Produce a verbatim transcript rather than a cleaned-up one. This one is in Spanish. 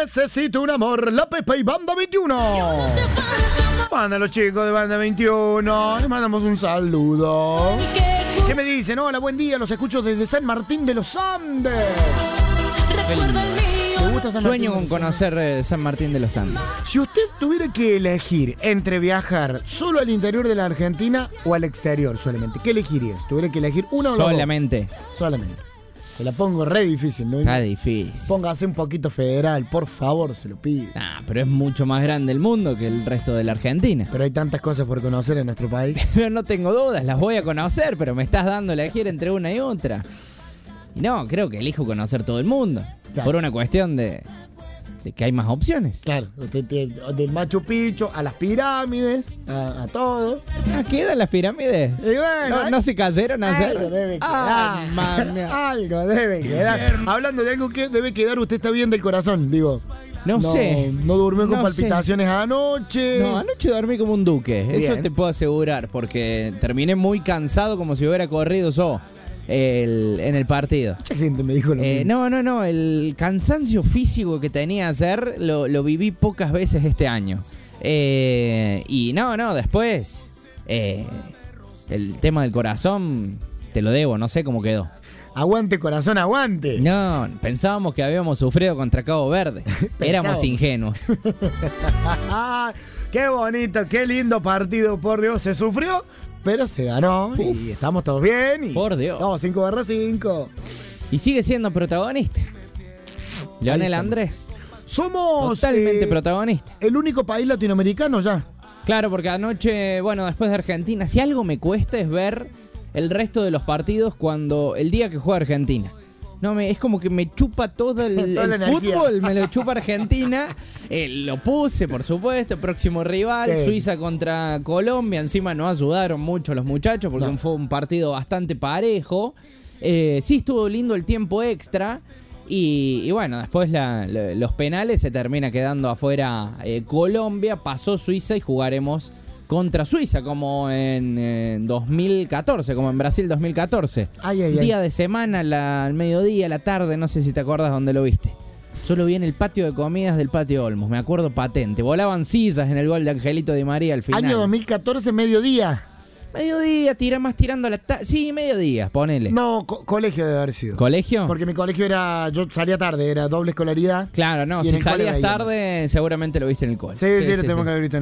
Necesito un amor, la Pepa y Banda veintiuno. Manda los chicos de Banda veintiuno, les mandamos un saludo. ¿Qué me dicen? Hola, buen día, los escucho desde San Martín de los Andes. ¿Te gusta San Sueño Martín con de los conocer eh, San Martín de los Andes. Si usted tuviera que elegir entre viajar solo al interior de la Argentina o al exterior solamente, ¿qué elegirías? Tuviera que elegir uno o los dos. Solamente. Solamente. Se la pongo re difícil, ¿no? Está difícil. Póngase un poquito federal, por favor, se lo pido. Ah, pero es mucho más grande el mundo que el resto de la Argentina. Pero hay tantas cosas por conocer en nuestro país. Pero no tengo dudas, las voy a conocer, pero me estás dando a elegir entre una y otra. Y no, creo que elijo conocer todo el mundo. Claro. Por una cuestión de, de que hay más opciones. Claro, usted tiene del Machu Picchu a las pirámides, a, a todo. Ah, ¿quedan las pirámides? Y bueno, ¿No, hay- no se cayeron a hacer? Algo debe Ah, quedar. mami. Algo debe quedar. Hablando de algo que debe quedar, usted está bien del corazón, digo. No, sé. No durmió con No palpitaciones anoche. No, anoche dormí como un duque. Eso Bien. te puedo asegurar, porque terminé muy cansado como si hubiera corrido yo el, en el partido. Mucha gente me dijo lo Eh, mismo. no, no, no. El cansancio físico que tenía ayer lo, lo viví pocas veces este año. Eh, y no, no, después eh, el tema del corazón te lo debo, no sé cómo quedó. Aguante, corazón, aguante. No, pensábamos que habíamos sufrido contra Cabo Verde. Éramos Pensábamos. ingenuos. Ah, qué bonito, qué lindo partido, por Dios. Se sufrió, pero se ganó. Y estamos todos bien. Y Por Dios. Estamos cinco barra cinco. Y sigue siendo protagonista. Leonel estamos. Andrés. Somos Totalmente eh, protagonista. el único país latinoamericano ya. Claro, porque anoche, bueno, después de Argentina, si algo me cuesta es ver el resto de los partidos cuando el día que juega Argentina. No, me, es como que me chupa todo el, Toda la el energía. fútbol, me lo chupa Argentina. Eh, lo puse, por supuesto, próximo rival, Sí. Suiza contra Colombia. Encima no ayudaron mucho los muchachos porque No. fue un partido bastante parejo. Eh, sí estuvo lindo el tiempo extra. Y, y bueno, después la- la- los penales se termina quedando afuera eh, Colombia, pasó Suiza y jugaremos contra Suiza como en eh, dos mil catorce, como en Brasil dos mil catorce. Ay, ay, ay. Día de semana, la- al mediodía, a la tarde, no sé si te acuerdas dónde lo viste. Yo lo vi en el patio de comidas del patio Olmos, me acuerdo patente. Volaban sillas en el gol de Angelito Di María al final. Año dos mil catorce, mediodía. Mediodía, tira más tirando a la tarde. Sí, mediodía, ponele. No, co- colegio debe haber sido. ¿Colegio? Porque mi colegio era, yo salía tarde, era doble escolaridad. Claro, no, Y en si el cole salías veíamos. tarde, seguramente lo viste en el cole. Sí, sí, lo tengo que haber visto.